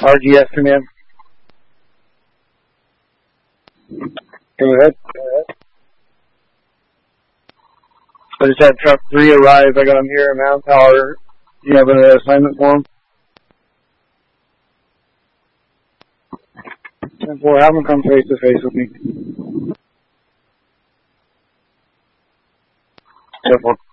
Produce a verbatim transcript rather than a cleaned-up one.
R G S command. Go ahead. I just had truck three arrive. I got him here in Manpower. Do you have an assignment for him? ten four, have him come face to face with me. ten four.